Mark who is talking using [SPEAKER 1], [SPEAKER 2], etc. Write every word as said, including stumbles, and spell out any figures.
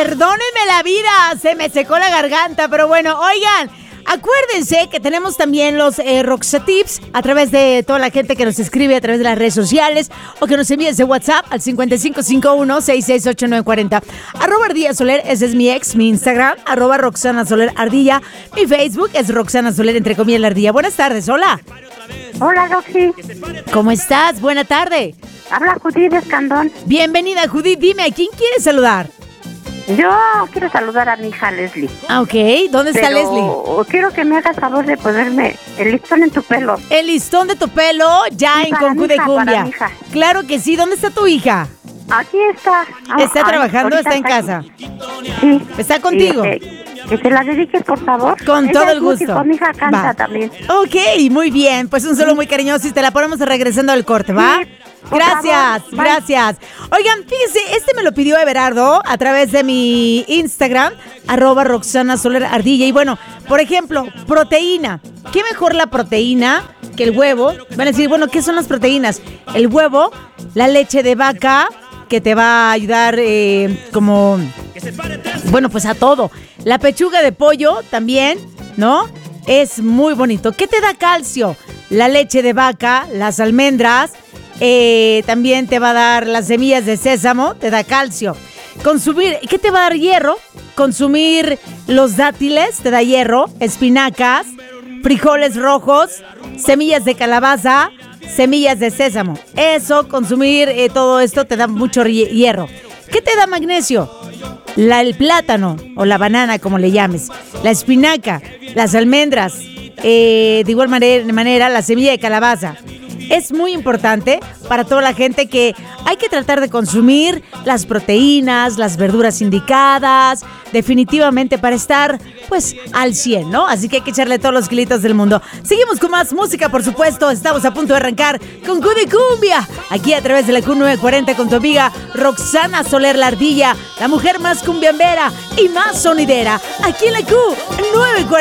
[SPEAKER 1] Perdónenme la vida, se me secó la garganta, pero bueno, oigan, acuérdense que tenemos también los eh, Roxa Tips a través de toda la gente que nos escribe a través de las redes sociales o que nos envíe ese WhatsApp al cincuenta y cinco cincuenta y uno, sesenta y seis ochenta y nueve cuarenta. Arroba Ardilla Soler, ese es mi ex, mi Instagram, arroba Roxana Soler Ardilla. Mi Facebook es Roxana Soler, entre comillas, la Ardilla. Buenas tardes, hola.
[SPEAKER 2] Hola, Roxy.
[SPEAKER 1] ¿Cómo estás? Buena tarde.
[SPEAKER 2] Habla Judith Escandón.
[SPEAKER 1] Bienvenida, Judith. Dime, ¿a quién quieres saludar?
[SPEAKER 2] Yo quiero saludar a mi hija Leslie.
[SPEAKER 1] Ah, ok. ¿Dónde está
[SPEAKER 2] Pero
[SPEAKER 1] Leslie?
[SPEAKER 2] quiero que me hagas favor de ponerme el listón en tu pelo.
[SPEAKER 1] El listón de tu pelo ya
[SPEAKER 2] Sí,
[SPEAKER 1] en
[SPEAKER 2] para
[SPEAKER 1] Concu
[SPEAKER 2] mi
[SPEAKER 1] de
[SPEAKER 2] hija,
[SPEAKER 1] Cumbia.
[SPEAKER 2] para mi hija.
[SPEAKER 1] Claro que sí. ¿Dónde está tu hija?
[SPEAKER 2] Aquí está. Ah,
[SPEAKER 1] ¿Está
[SPEAKER 2] ay,
[SPEAKER 1] trabajando o
[SPEAKER 2] ahorita
[SPEAKER 1] está en
[SPEAKER 2] aquí.
[SPEAKER 1] casa?
[SPEAKER 2] Sí.
[SPEAKER 1] ¿Está contigo?
[SPEAKER 2] Y, eh, que te la dediques, por favor.
[SPEAKER 1] Con
[SPEAKER 2] Ella
[SPEAKER 1] todo
[SPEAKER 2] es
[SPEAKER 1] el gusto.
[SPEAKER 2] músico, mi hija canta
[SPEAKER 1] Va.
[SPEAKER 2] también.
[SPEAKER 1] Ok, muy bien. Pues un saludo muy cariñoso y te la ponemos regresando al corte, ¿va?
[SPEAKER 2] Sí, por
[SPEAKER 1] Gracias,
[SPEAKER 2] favor. Bye.
[SPEAKER 1] gracias. Oigan, fíjense, este me lo pidió Everardo a través de mi Instagram, arroba Roxana Soler Ardilla. Y bueno, por ejemplo, proteína. ¿Qué mejor la proteína que el huevo? Van a decir, bueno, ¿qué son las proteínas? El huevo, la leche de vaca, que te va a ayudar eh, como, bueno, pues a todo. La pechuga de pollo también, ¿no? Es muy bonito. ¿Qué te da calcio? La leche de vaca, las almendras, eh, también te va a dar las semillas de sésamo, te da calcio. Consumir, ¿qué te va a dar hierro? Consumir los dátiles, te da hierro, espinacas, frijoles rojos, semillas de calabaza, semillas de sésamo. Eso, consumir eh, todo esto te da mucho hierro. ¿Qué te da magnesio? La, el plátano o la banana, como le llames. La espinaca, las almendras, eh, de igual manera, manera la semilla de calabaza. Es muy importante para toda la gente que hay que tratar de consumir las proteínas, las verduras indicadas, definitivamente para estar pues al cien, ¿no? Así que hay que echarle todos los kilitos del mundo. Seguimos con más música, por supuesto. Estamos a punto de arrancar con Q de Cumbia, aquí a través de la Q novecientos cuarenta con tu amiga Roxana Soler la Ardilla, la mujer más cumbiambera y más sonidera, aquí en la Q novecientos cuarenta.